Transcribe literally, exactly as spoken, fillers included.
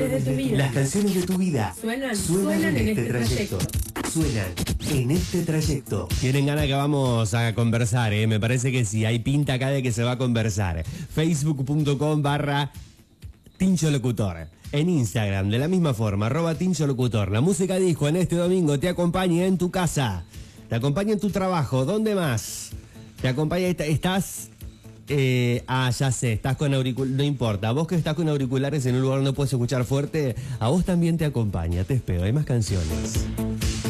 canciones de tu vida. Las canciones de tu vida Suenan, suenan, suenan en, este trayecto. Suenan en este trayecto. Tienen ganas que vamos a conversar, ¿eh? Me parece que sí, hay pinta acá de que se va a conversar. Facebook.com barra Tincho Locutor. En Instagram, de la misma forma, arroba Tincho Locutor. La música disco en este domingo te acompaña en tu casa, te acompaña en tu trabajo, ¿dónde más? Te acompaña, estás... Eh, ah, ya sé, estás con auriculares, no importa, vos que estás con auriculares en un lugar donde no puedes escuchar fuerte, a vos también te acompaña, te espero, hay más canciones.